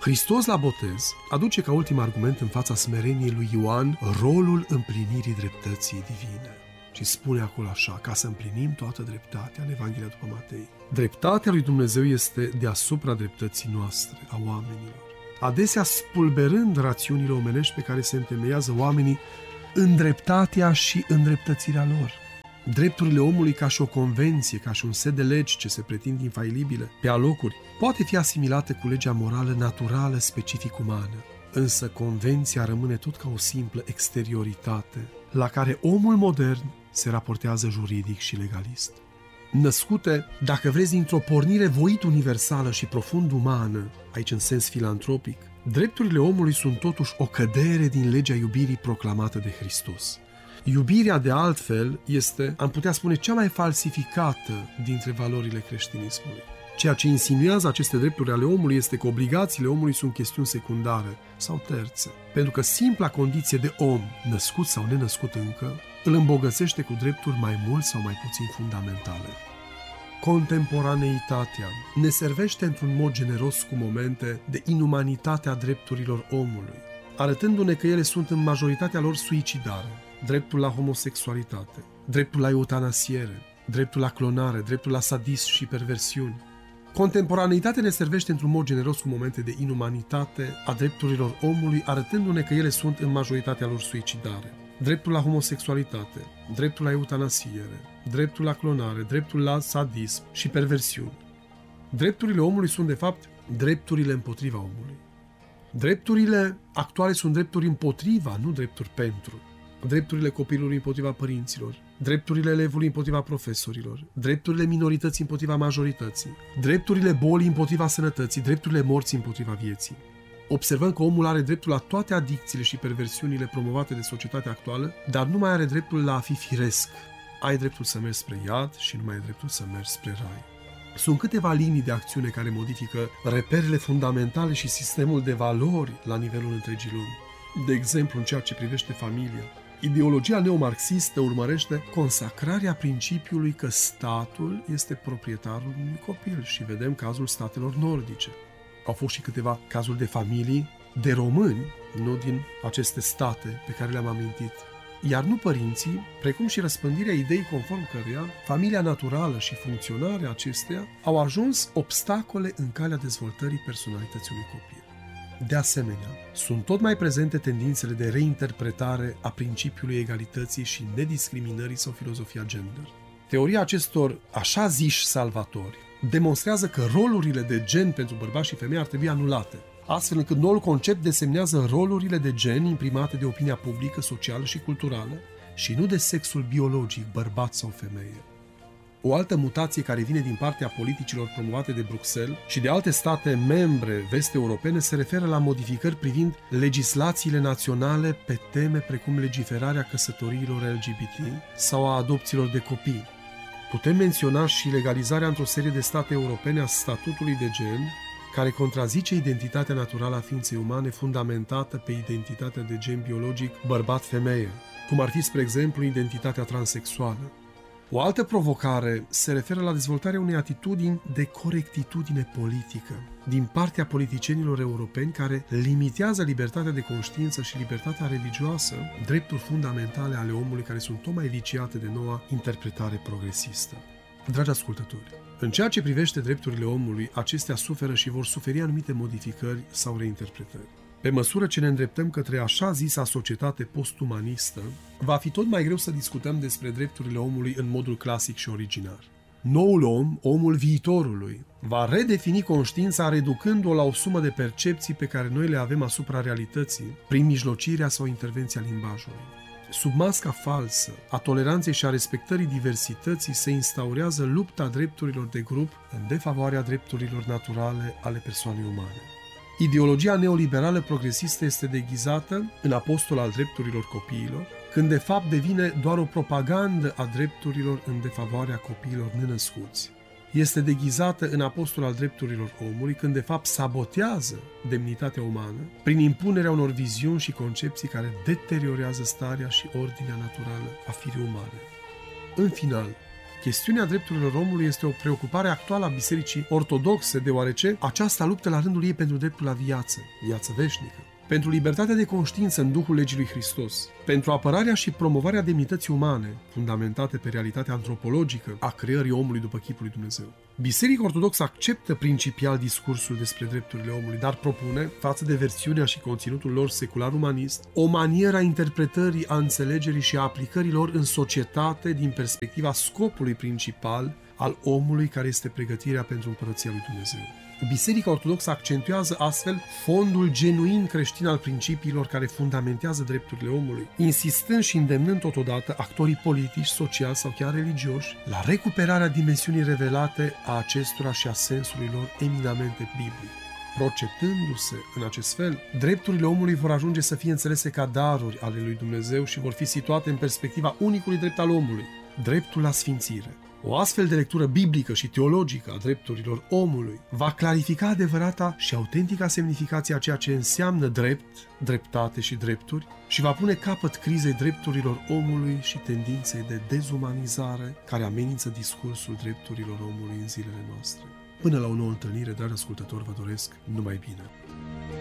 Hristos la botez aduce ca ultim argument în fața smereniei lui Ioan rolul împlinirii dreptății divine. Și spune acolo așa, ca să împlinim toată dreptatea în Evanghelia după Matei. Dreptatea lui Dumnezeu este deasupra dreptății noastre, a oamenilor. Adesea spulberând rațiunile omenești pe care se întemeiază oamenii în dreptatea și îndreptățirea lor. Drepturile omului ca și o convenție, ca și un set de legi ce se pretind infailibile pe alocuri, poate fi asimilată cu legea morală naturală specific umană. Însă convenția rămâne tot ca o simplă exterioritate, la care omul modern se raportează juridic și legalist. Născute, dacă vreți, dintr-o pornire voit universală și profund umană, aici în sens filantropic, drepturile omului sunt totuși o cădere din legea iubirii proclamată de Hristos. Iubirea, de altfel, este, am putea spune, cea mai falsificată dintre valorile creștinismului. Ceea ce insinuează aceste drepturi ale omului este că obligațiile omului sunt chestiuni secundare sau terțe, pentru că simpla condiție de om, născut sau nenăscut încă, îl îmbogățește cu drepturi mai mult sau mai puțin fundamentale. Contemporaneitatea ne servește într-un mod generos cu momente de inumanitate a drepturilor omului, arătându-ne că ele sunt în majoritatea lor suicidare. Dreptul la homosexualitate, dreptul la eutanasiere, dreptul la clonare, dreptul la sadism și perversiuni. Contemporaneitatea ne servește într-un mod generos cu momente de inumanitate a drepturilor omului, arătându-ne că ele sunt în majoritatea lor suicidare. Dreptul la homosexualitate, dreptul la eutanasiere, dreptul la clonare, dreptul la sadism și perversiuni. Drepturile omului sunt, de fapt, drepturile împotriva omului. Drepturile actuale sunt drepturi împotriva, nu drepturi pentru. Drepturile copilului împotriva părinților, drepturile elevului împotriva profesorilor, drepturile minorității împotriva majorității, drepturile bolii împotriva sănătății, drepturile morții împotriva vieții. Observăm că omul are dreptul la toate adicțiile și perversiunile promovate de societatea actuală, dar nu mai are dreptul la a fi firesc. Ai dreptul să mergi spre iad și nu mai ai dreptul să mergi spre rai. Sunt câteva linii de acțiune care modifică reperele fundamentale și sistemul de valori la nivelul întregii lumi. De exemplu, în ceea ce privește familia, ideologia neomarxistă urmărește consacrarea principiului că statul este proprietarul unui copil și vedem cazul statelor nordice. Au fost și câteva cazuri de familii de români, nu din aceste state pe care le-am amintit. Iar nu părinții, precum și răspândirea ideii conform căreia familia naturală și funcționarea acesteia au ajuns obstacole în calea dezvoltării personalității unui copil. De asemenea, sunt tot mai prezente tendințele de reinterpretare a principiului egalității și nediscriminării sau filozofia gender. Teoria acestor așa ziși salvatori demonstrează că rolurile de gen pentru bărbați și femei ar trebui anulate, astfel încât noul concept desemnează rolurile de gen imprimate de opinia publică, socială și culturală și nu de sexul biologic, bărbat sau femeie. O altă mutație care vine din partea politicilor promovate de Bruxelles și de alte state membre vest-europene se referă la modificări privind legislațiile naționale pe teme precum legiferarea căsătoriilor LGBT sau a adopțiilor de copii. Putem menționa și legalizarea într-o serie de state europene a statutului de gen, care contrazice identitatea naturală a ființei umane fundamentată pe identitatea de gen biologic bărbat-femeie, cum ar fi, spre exemplu, identitatea transexuală. O altă provocare se referă la dezvoltarea unei atitudini de corectitudine politică din partea politicienilor europeni care limitează libertatea de conștiință și libertatea religioasă, drepturi fundamentale ale omului care sunt tot mai viciate de noua interpretare progresistă. Dragi ascultători, în ceea ce privește drepturile omului, acestea suferă și vor suferi anumite modificări sau reinterpretări. Pe măsură ce ne îndreptăm către așa zisa societate postumanistă, va fi tot mai greu să discutăm despre drepturile omului în modul clasic și originar. Noul om, omul viitorului, va redefini conștiința reducând-o la o sumă de percepții pe care noi le avem asupra realității, prin mijlocirea sau intervenția limbajului. Sub masca falsă a toleranței și a respectării diversității se instaurează lupta drepturilor de grup în defavoarea drepturilor naturale ale persoanei umane. Ideologia neoliberală progresistă este deghizată în apostol al drepturilor copiilor, când de fapt devine doar o propagandă a drepturilor în defavoarea copiilor nenăscuți. Este deghizată în apostol al drepturilor omului, când de fapt sabotează demnitatea umană prin impunerea unor viziuni și concepții care deteriorează starea și ordinea naturală a firii umane. În final, Chestiunea drepturilor omului este o preocupare actuală a Bisericii Ortodoxe, deoarece aceasta luptă la rândul ei pentru dreptul la viață veșnică, pentru libertatea de conștiință în Duhul legii lui Hristos, pentru apărarea și promovarea demnității umane, fundamentate pe realitatea antropologică a creării omului după chipul lui Dumnezeu. Biserica Ortodoxă acceptă principial discursul despre drepturile omului, dar propune, față de versiunea și conținutul lor secular-umanist, o manieră a interpretării, a înțelegerii și a aplicării lor în societate din perspectiva scopului principal al omului, care este pregătirea pentru împărăția lui Dumnezeu. Biserica Ortodoxă accentuează astfel fondul genuin creștin al principiilor care fundamentează drepturile omului, insistând și îndemnând totodată actorii politici, sociali sau chiar religioși la recuperarea dimensiunii revelate a acestora și a sensului lor eminamente biblic. Proceptându-se în acest fel, drepturile omului vor ajunge să fie înțelese ca daruri ale lui Dumnezeu și vor fi situate în perspectiva unicului drept al omului, dreptul la sfințire. O astfel de lectură biblică și teologică a drepturilor omului va clarifica adevărata și autentica semnificație a ceea ce înseamnă drept, dreptate și drepturi și va pune capăt crizei drepturilor omului și tendinței de dezumanizare care amenință discursul drepturilor omului în zilele noastre. Până la o nouă întâlnire, dragi ascultători, vă doresc numai bine!